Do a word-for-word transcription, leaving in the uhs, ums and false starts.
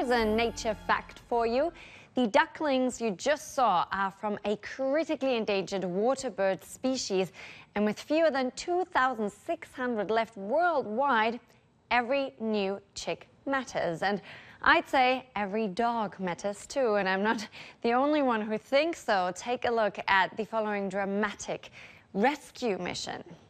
Here's a nature fact for you. The ducklings you just saw are from a critically endangered water bird species, and with fewer than two thousand six hundred left worldwide, every new chick matters. And I'd say every dog matters too, and I'm not the only one who thinks so. Take a look at the following dramatic rescue mission.